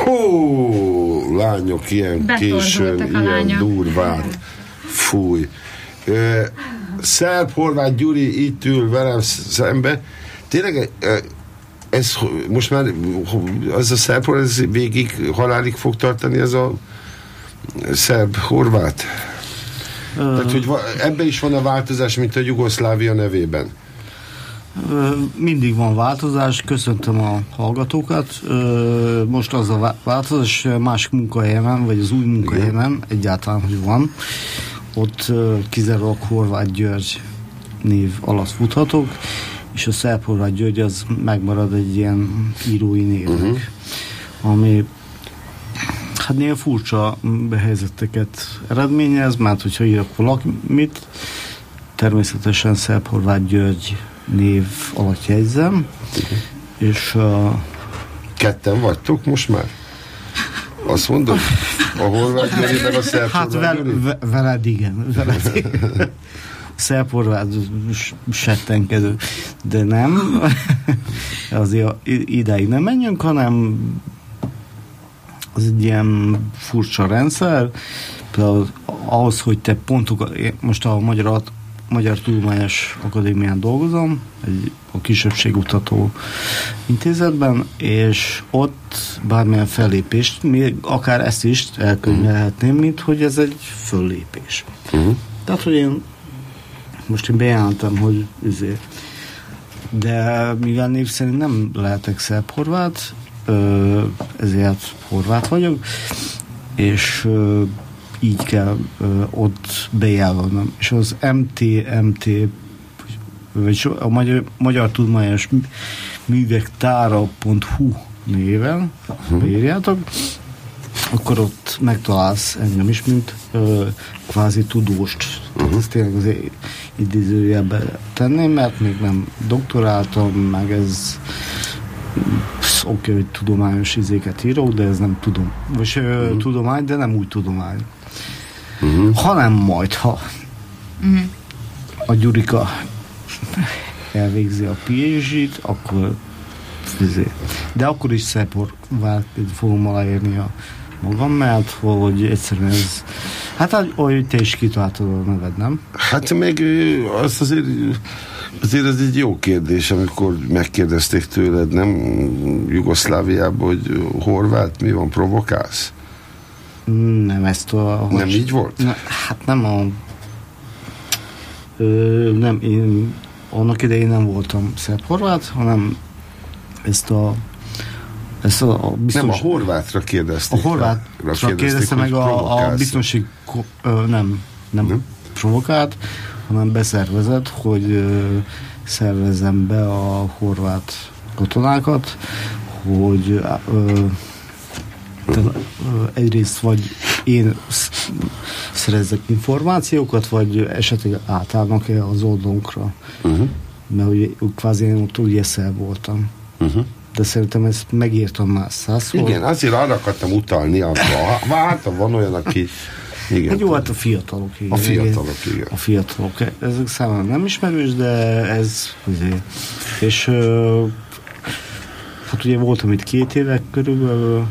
Hú, lányok ilyen későn, ilyen durvát. Fúj. Szerb-Horváth Gyuri itt ül velem szembe. Tényleg ez most már az a szerb-horváth ez végig halálig fog tartani, ez a szerb-horváth? Tehát, hogy ebben is van a változás, mint a Jugoszlávia nevében. Mindig van változás, köszöntöm a hallgatókat. Most az a változás, másik munkahelyemen, vagy az új munkahelyemen egyáltalán, hogy van. Ott kizárólag Horváth György név alatt futhatok, és a Szerb-Horváth György az megmarad egy ilyen írói névnek, ami hát néha furcsa helyzeteket eredményez, mert hogyha írok valamit, természetesen Szerb-Horváth György név alatt jegyzem, és ketten vagytok most már? Azt mondod? A Horváth György meg a Szerb-Horváth György? Hát veled igen. Szerb-Horváth settenkedő, de nem. Azért idáig nem menjünk, hanem az egy ilyen furcsa rendszer. Például ahhoz, hogy te pontokat, most a Magyar Tudományos Akadémián dolgozom, a kisebbségkutató intézetben, és ott bármilyen fellépést, még akár ezt is elkönyvelhetném, mint hogy ez egy föllépés. Tehát, hogy én bejelentem, hogy de mivel név szerint nem lehetek szerb-horvát, ezért horvát vagyok, és így kell ott bejelölnöm. És az MT, vagy a Magyar Tudományos Művek Tára.hu néven beírjátok, akkor ott megtalálsz engem is, mint kvázi tudóst. Ezt tényleg az idézőjelben tenném, mert még nem doktoráltam, meg ez oké, hogy tudományos izéket írok, de ez nem tudom. Vagy tudomány, de nem úgy tudomány. Hanem majd, ha a Gyurika elvégzi a PhD-t, akkor de akkor is Szerb-Horváth fogom aláírni a magam, mert hogy egyszerűen ez hát ahogy te is kitaláltad a neved, nem? Hát meg azt azért ez egy jó kérdés, amikor megkérdezték tőled, nem Jugoszláviában, hogy horvát, mi van, provokálsz? Nem, ezt nem így volt? Hát nem nem, én annak idején nem voltam szerb-horvát, hanem ezt a biztos... Nem, a horvátra kérdezték. A horvátra kérdezte meg a biztonság nem provokált, hanem beszervezett, hogy szervezzem be a horvát katonákat, hogy egyrészt vagy én szerezzek információkat, vagy esetleg átállnak-e az oldalunkra. Mert ugye kvázi én ott ugye szerb voltam. De szerintem ezt megírtam már 100-szor. Igen, azért arra akartam utalni, hát van olyan, aki igen. Jó, hát a fiatalok. Igen. A fiatalok. Ezek számomra nem ismerős, de ez azért. És hát ugye voltam itt 2 éve körülbelül.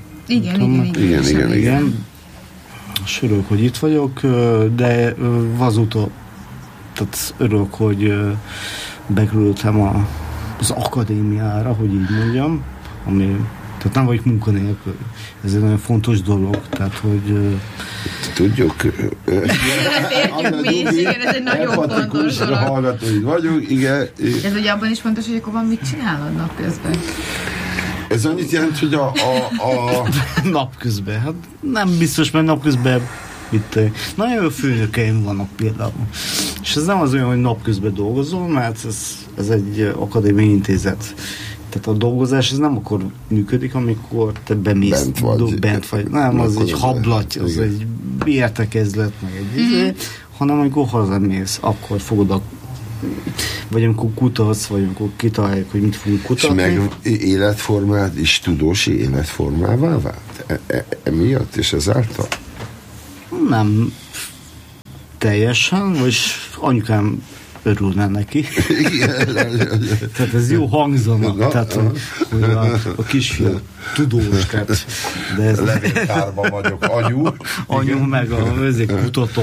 Igen. És örülök, hogy itt vagyok, de azóta tehát örülök, hogy bekerültem az akadémiára, hogy így mondjam, ami, tehát nem vagyok munkanélkül. Ez egy nagyon fontos dolog, tehát, hogy tudjuk. Értjük mi is, igen, ez egy nagyon fontos dolog. Hallgatóid vagyunk, igen. Ez ugye abban is fontos, hogy akkor van mit csinálod napközben. Ez annyit jelent, hogy a napközben, hát nem biztos, mert napközben nagyon jó főnökeim vannak például. És ez nem az olyan, hogy napközben dolgozol, mert ez egy akadémiai intézet. Tehát a dolgozás ez nem akkor működik, amikor te bemész, bent vagy. Nem, az egy hablaty, az egy értekezlet, meg egy hanem amikor hazamész, akkor fogod vagy amikor kutatsz, vagy amikor kitaláljuk, hogy mit fogunk kutatni. És meg életformád is tudósi életformává vált? Emiatt és ezáltal? Nem teljesen, vagy anyukám örülne neki. Tehát ez jó hangzana. Tehát, hogy a kisfiú tudós, tehát, de ez levéltárban vagyok, anyu meg a kutatok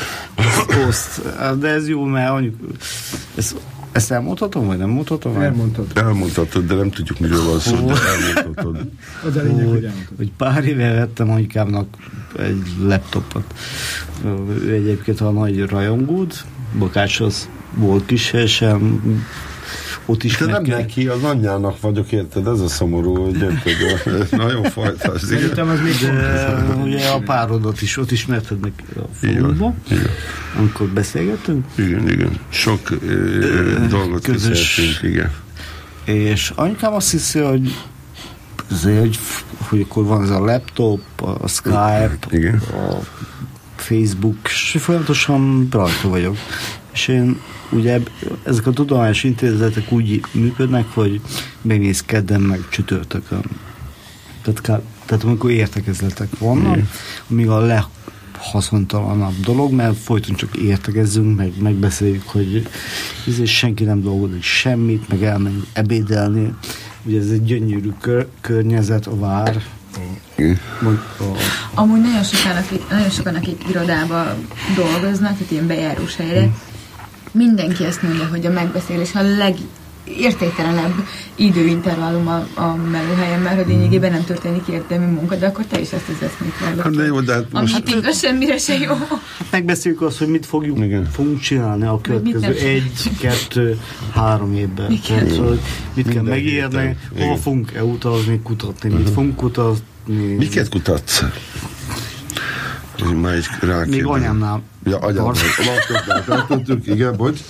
de ez jó, mert anyu ezt elmondhatom, vagy nem mondhatom? Elmondhatod, de nem tudjuk, miről van szó, de elmondhatod. Az a lényeg, hogy elmondhatod. Hogy pár éve vettem anyukámnak egy laptopot. Ő egyébként a nagy rajongód, Bakácshoz volt kísérésem, ott is de nem neki, az anyjának vagyok, érted? Ez a szomorú, hogy érted? Nagyon fajtás. Szerintem az még ugye a párodat is ott ismerted neki a fórumban, amikor beszélgettünk. Igen. Sok dolgot beszéltünk, igen. És anyukám azt hiszi, hogy hogy akkor van ez a laptop, a Skype, igen. A Facebook, és folyamatosan rajta vagyok. És én ugye ezek a tudományos intézetek úgy működnek, hogy megnéz kedden meg csütörtökön. Tehát amikor értekezletek vannak, ami a leghaszontalanabb dolog, mert folyton csak értekezzünk, megbeszéljük, hogy senki nem dolgozik semmit, meg elmenjünk ebédelni. Ugye ez egy gyönyörű környezet, a vár. Amúgy nagyon sokan, akik irodában dolgoznak, tehát ilyen bejárós helyre, mindenki ezt mondja, hogy a megbeszélés a legértéktelenebb időintervallum a melóhelyen, mert hogy lényegében nem történik érdemi munka, de akkor te is ezt az eszmét vallod. De jó, de hát most... Amit igaz, semmire se jó. Hát megbeszéljük azt, hogy mit fogunk csinálni a következő 1, 2, 3 évben. Tehát, hogy mit kell megírni, hol fogunk utazni, kutatni, mit fogunk kutatni. Miket kutatsz? Még anyámnál. Ja, anyámnál. Igen, bocs.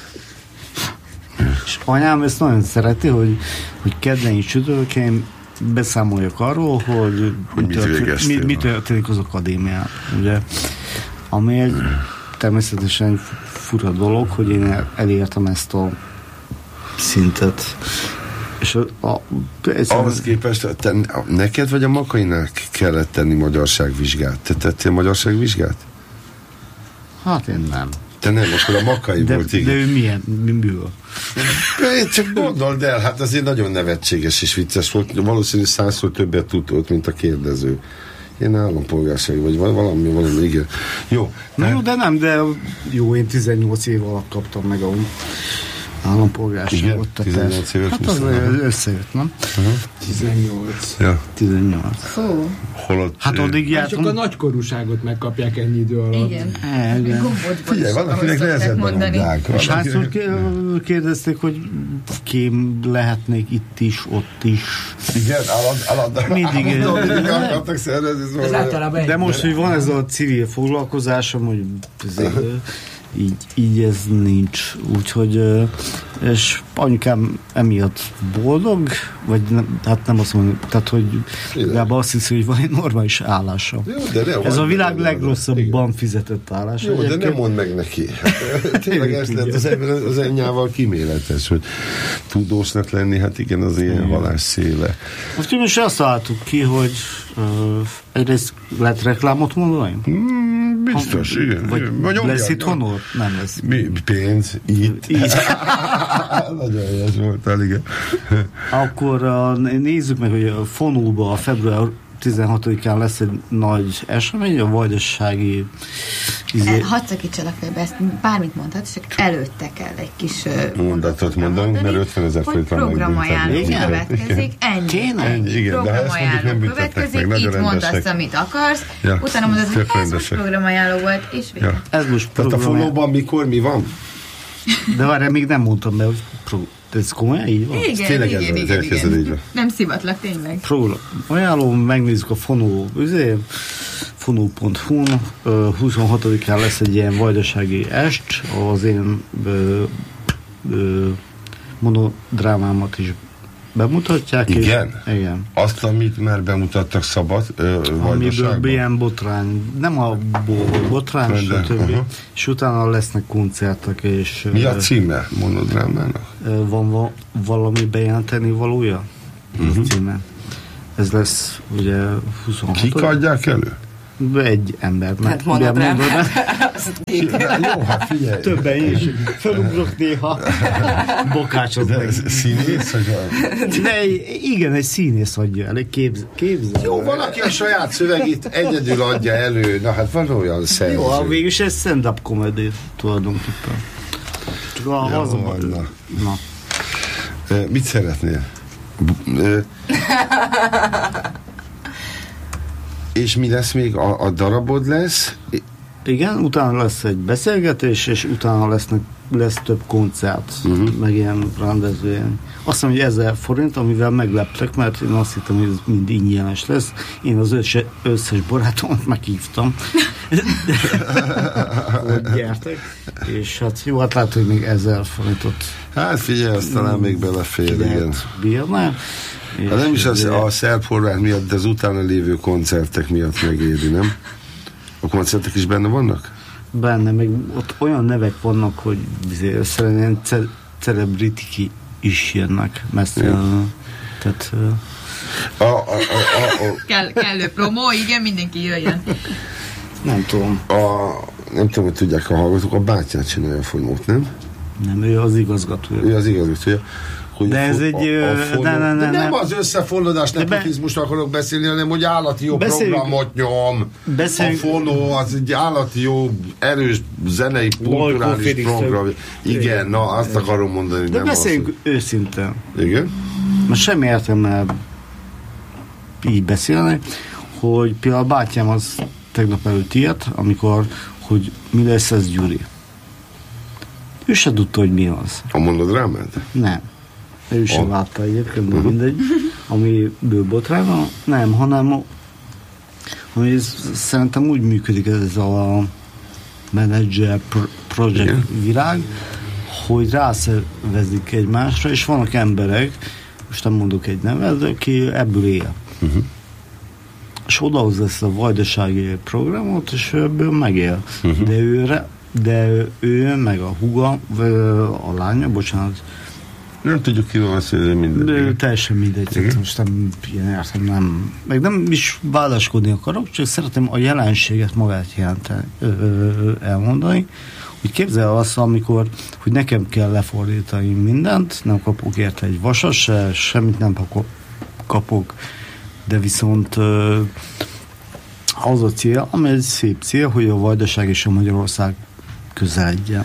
És anyám ezt nagyon szereti, hogy kedden és csütörtökén beszámoljak arról, hogy mi történik az akadémián. Ugye, ami egy természetesen fura dolog, hogy én elértem ezt a szintet. És ahhoz képest neked vagy a Makainak kellett tenni magyarságvizsgát? Te tettél magyarságvizsgát? Hát én nem. Te nem, akkor a Makai volt, igen. De ő miből? Én csak gondold el, hát azért nagyon nevetséges és vicces volt. Valószínűleg 100-szor többet tudott, mint a kérdező. Ilyen állampolgárság, vagy valami, igen. Jó. De jó, én 18 év alatt kaptam meg a állampolgárságot. 18 évet. Hát az összejött, nem? 18. Ja. 18. Fú. Hát addig jártam. Csak a nagykorúságot megkapják ennyi idő alatt. Igen. Figyelj, valakinek nehezebben adják. És hányszor kérdezték, hogy kém lehetnék itt is, ott is. Igen, mindig akartak szervezni. De most, hogy van ez a civil foglalkozásom, hogy így ez nincs. Úgyhogy és anyukám emiatt boldog, vagy nem, hát nem azt mondom, tehát hogy legalább azt hiszi, hogy van egy normális állása. Jó, ez a világ legrosszabban fizetett állása. Jó, de nem mondd meg neki. Tényleg ez lett az anyjával kíméletes, hogy tudósnak lenni, hát igen, az ilyen halás széle. Most azt találtuk ki, hogy egyrészt lehet reklámot mondani? Biztos, igen. Vagy lesz itt honor? Nem lesz. Pénz? Itt? Nagyon helyes voltál, igen. Akkor nézzük meg, hogy a Fonóban a február 16-án lesz egy nagy esemény, a vajdasági... Hadd szakítsalak félbe, ezt bármit mondhatsz, csak előtte kell egy kis mondatot mondani, mert 50 000 forintra programajánló következik, ennyi. Programajánló következik, itt mondasz, amit akarsz, utána mondasz, hogy ez most programajánló volt, és vége. Tehát a Fonóban mikor, mi van? De várj, még nem mondtam be, hogy ez komolyan így van? Igen. Nem szivatlak, tényleg. Ajánlom, megnézzük a fonó.hu-n 26-án lesz egy ilyen vajdasági est, az én monodrámámat is bemutatják. Igen? És, igen. Azt, amit már bemutattak szabad Vajdaságban? Amiből ilyen botrány, nem a botrány, stb. És utána lesznek koncertek. És, mi a címe monodrámának? Van valami bejelenteni valója? Ez címe. Ez lesz ugye 26. Kik adják elő? Egy ember. Hát mondod rá, Jó, hát figyelj. Többen is. Felugrok néha. Bokácsot meg. Színész, hogy De igen, egy színész adja elő. Képzel. jó, valaki a saját szövegét egyedül adja elő. Na hát van olyan szerző. Jó, végülis ez stand-up comedy tulajdonképpen. Csak a hazam. Na. Mit szeretnél? És mi lesz még? A darabod lesz? Igen, utána lesz egy beszélgetés, és utána lesz több koncert, meg ilyen rendezvény. Azt mondom, hogy 1000 forint, amivel megleptek, mert én azt hittem, hogy ez mind ingyenes lesz. Én az összes barátomat meghívtam, hogy gyertek, és hát jó, hát látod, hogy még 1000 forintot Hát figyelj, azt talán még belefér, igen. Bírna. Hát nem is a szerb-horvát miatt, de az utána lévő koncertek miatt megéri, nem? A koncertek is benne vannak? Benne, meg ott olyan nevek vannak, hogy szerintem celebritiki is jönnek messze. Tehát... Kellő promó, igen, mindenki jöjjön. Nem tudom. Nem tudom, hogy tudják a hallgatók, a bátyát csinálja a formót, nem? Nem, ő az igazgatója. Ő az igazgatója. De ez egy... nem az összefonódás nepotizmusra akarok beszélni, hanem hogy állati jó programot nyom. A follow az egy állati jó, erős zenei, kulturális program. Igen, na azt akarom mondani. De beszéljünk őszintén. Igen? Most semmi értelme így beszélni, hogy például a bátyám az tegnap előtt ilyet, amikor, hogy mi lesz ez Gyuri. Ő se tudta, hogy mi az. A mondod ráment? Nem. Ő sem látta egyébként, mindegy. Amiből botrány van. Nem, hanem ami szerintem úgy működik ez a manager project világ, hogy rászervezik egymásra, és vannak emberek, most nem mondok egy nevet, aki ebből él. És odahozza ezt a vajdasági programot, és ebből megél. De ő meg a húga, a lánya, bocsánat, nem tudjuk ki van beszélni minden. Teljesen mindegy. Most nem ilyen értem, nem. Meg nem is válaszkodni akarok, csak szeretem a jelenséget magát elmondani. Úgy képzel azt, amikor, hogy nekem kell lefordítani mindent, nem kapok érte egy vasas se, semmit nem kapok, de viszont az a cél, ami egy szép cél, hogy a Vajdaság és a Magyarország közeledjen.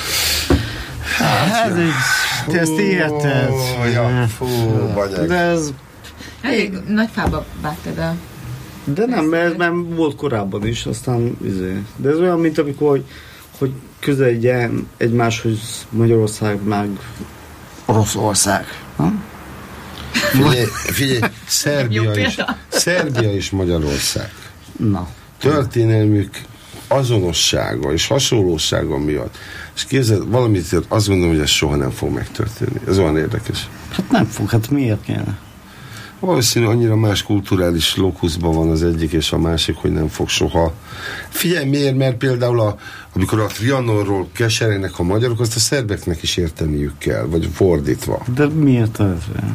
Hát, te ezt érted. De ez... Elég nagy fába vágtad a... De nem, mert volt korábban is, aztán... De ez olyan, mint amikor, hogy közeledjen egymáshoz Magyarország, meg Oroszország. Figyelj, Szerbia és Magyarország. Na. Történelmük azonossága és hasonlósága miatt. És képzeld, valamit azt gondolom, hogy ez soha nem fog megtörténni. Ez olyan érdekes. Hát nem fog, hát miért kéne? Valószínű annyira más kulturális lókuszban van az egyik és a másik, hogy nem fog soha. Figyelj, miért? Mert például amikor a Trianonról keseregnek a magyarok, azt a szerbeknek is érteniük kell, vagy fordítva. De miért ez?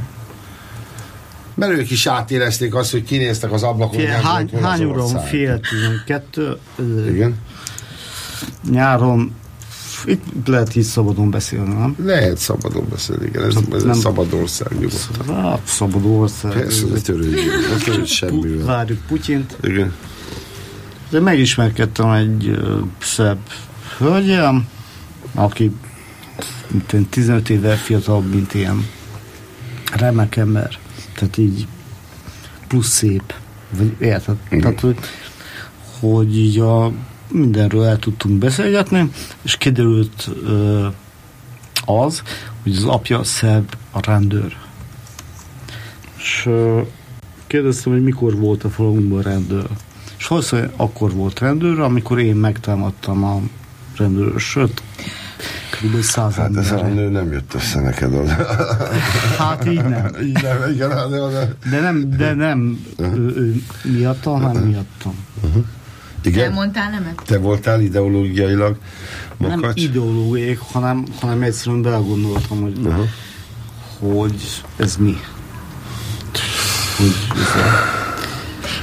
Mert ők is átérezték azt, hogy kinéztek az ablakon. Hány óra van? Fél 12. Igen. Nyáron itt lehet így szabadon beszélni, nem? Lehet szabadon beszélni, igen. Ez nem szabad ország, nyugodtan. Szabad ország. Persze, ne törődj semmivel. Várjuk Putyint. Igen. De megismerkedtem egy szebb hölgyem, aki 15 évvel fiatalabb, mint ilyen remek ember. Tehát így plusz szép. Vagy érted? Tehát, hogy így mindenről el tudtunk beszélgetni, és kiderült az, hogy az apja szerb a rendőr. És kérdeztem, hogy mikor volt a falunkban rendőr. És valószínűleg akkor volt rendőr, amikor én megtámadtam a rendőrösöt. Kb. 100 hát ez a nő nem jött össze neked oda. Hát így nem. Így nem, igen. De nem ő miattam, hanem miattam. Igen? Elmondtál nemet? Te voltál ideológiailag makacs? Nem ideológiai, hanem egyszerűen belegondoltam, hogy ez mi.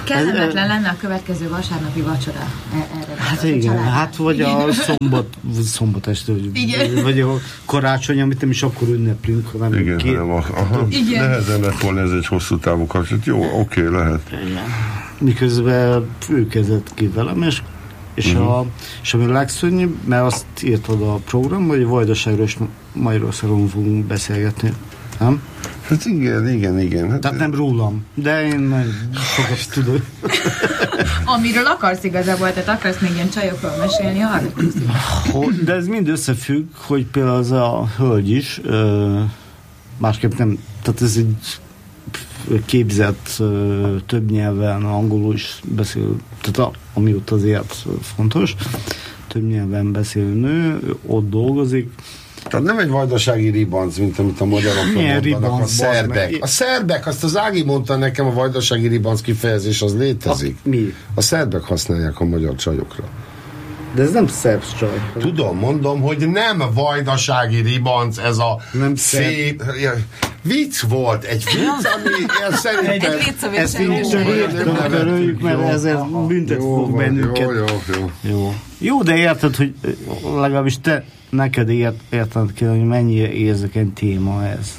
Kellemetlen lenne a következő vasárnapi vacsora. Hát igen, hát vagy a szombat este, vagy a karácsony, amit nem is akkor ünneplünk, hanem igen, nehezen lett volna ez egy hosszú távú kapcsolat. Jó, oké, lehet. Igen. Miközben ő kezdett ki velem, és ami a legszörnyűbb, mert azt írtad a program, hogy a Vajdaságról és Magyarországon fogunk beszélgetni, nem? Hát igen. Hát tehát nem rólam, de én nagyon sokat tudok. Amiről akarsz igazából, tehát akarsz még ilyen csajokról mesélni, arra de ez mind összefügg, hogy például az a hölgy is, másképp nem, tehát ez egy képzett, több nyelven, angolul is beszél, tehát amióta azért fontos, több nyelven beszélő nő, ott dolgozik. Tehát nem egy vajdasági ribanc, mint amit a magyarok mondanak, a szerbek. A szerbek, azt az Ági mondta nekem, a vajdasági ribanc kifejezés, az létezik. Mi? A szerbek használják a magyar csajokra. De ez nem szerb csaj. Tudom, mondom, hogy nem vajdasági ribanc, ez a nem szép... Vicc volt, egy vicc, ami szerintem... Ezt töröljük, mert ezért büntet fog bennünket. Jó, de érted, hogy legalábbis te neked érted kell, hogy mennyire érzékeny téma ez.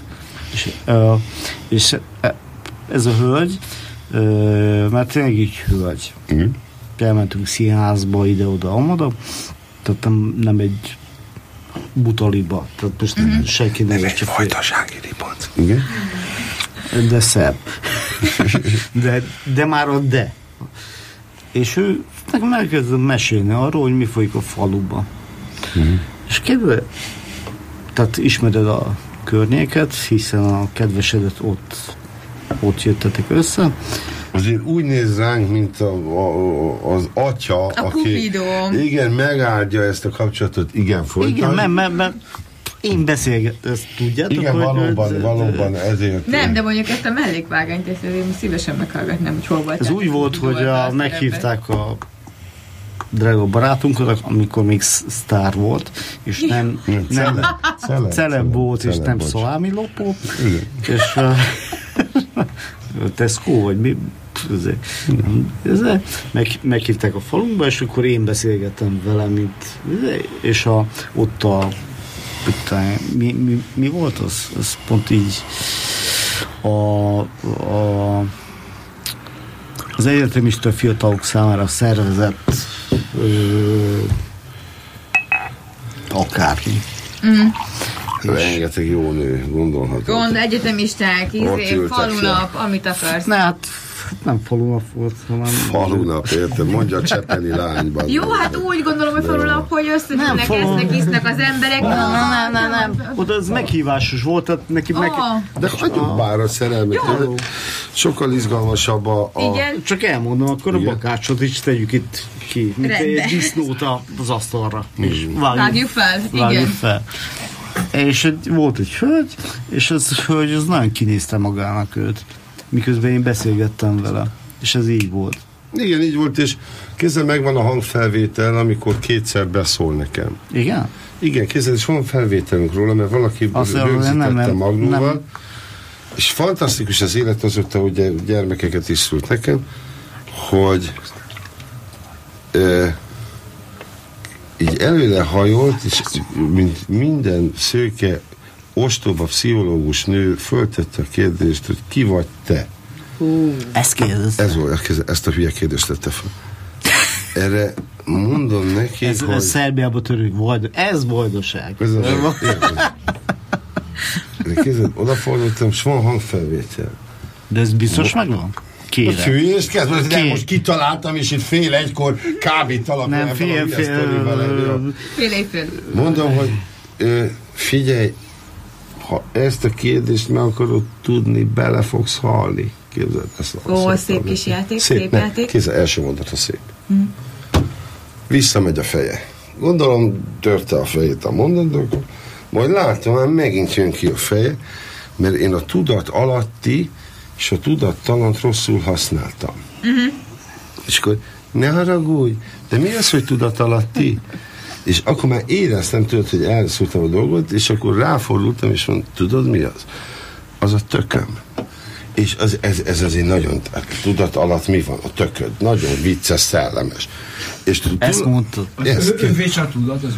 És ez a hölgy, mert tényleg így hölgy. Elmentünk színházba, ide-oda, amoda, tehát nem egy butaliba, tehát most senki nem egy vajdasági ribanc. Igen? De szebb. de már a de. És ő nekem elkezdett mesélni arról, hogy mi folyik a faluban. És kívül, tehát ismered a környéket, hiszen a kedvesedet ott jöttetek össze. Azért úgy néz ránk, mint az atya, aki igen, megáldja ezt a kapcsolatot, igen, folyton. Igen, mert én beszélgetem, ezt tudjátok? Igen, valóban ezért. Nem, de mondjuk ezt a mellékvágányt, ezt én szívesen meghallgatnám, hogy hol volt. Ez úgy volt, hogy meghívták a drága barátunkat, amikor még sztár volt, és nem celeb volt, és nem szalámi lopó, és Tesco, vagy mi? Meghívták a falunkba, és akkor én beszélgettem vele, és ott mi volt az? Ez pont így az egyetemista fiatalok számára szervezett akármi. Rengeteg jó nő, gondolható. Egyetemisták, falunap, amit akarsz. Ne, hát nem falunap volt, hanem... Falunap, érted? Mondja a csepeli lányban. Jó, hát úgy gondolom, hogy falunap, hogy összegyűlnek, esznek, isznak az emberek. Nem. Oda az meghívásos volt, tehát neki de hagyjuk bár a szerelmet. Sokkal izgalmasabb Igen. Csak elmondom, akkor a bakácsot is tegyük itt ki, mint egy disznót az asztalra. Vágjuk fel. És volt egy hölgy, és ez a hölgy az nagyon kinézte magának őt, miközben én beszélgettem vele, és ez így volt. Igen, így volt, és kézzel megvan a hangfelvétel, amikor kétszer beszól nekem. Igen? Igen, kézzel, és van felvételünk róla, mert valaki rögzítette magnóval, és fantasztikus az élet azóta, hogy gyermekeket is szült nekem, hogy így előre hajolt, és mint minden szőke, ostoba pszichológus nő föltette a kérdést, hogy ki vagy te? Ezt kérdezte. Ezt a hülye kérdést tette fel. Erre mondom neki, hogy... Ez Szerbiába törünk, ez vajdaság. Odafordultam, és van hangfelvétel. De ez biztos megvan? Kérem. Fűjést kezdve, de most kitaláltam, és itt 12:30 kábítalak. Nem, fél. Mondom, hogy figyelj, ha ezt a kérdést meg akarod tudni, bele fogsz halni. Képzeld ezt. Szép kis játék, szép játék. Képzeld, első mondata szép. Visszamegy a feje. Gondolom, törte a fejét a mondatok, majd látom, hogy megint jön ki a feje, mert én a tudat alatti és a tudattalant rosszul használtam. És akkor ne haragudj, de mi az, hogy tudat alatti? És akkor már éreztem tőled, hogy elszúrtam a dolgot, és akkor ráfordultam, és mondtam, tudod mi az? Az a tököm. És ez azért nagyon, tudat alatt mi van? A tököd. Nagyon vicces, szellemes. És ezt mondtad. Az önvécs a tudat, az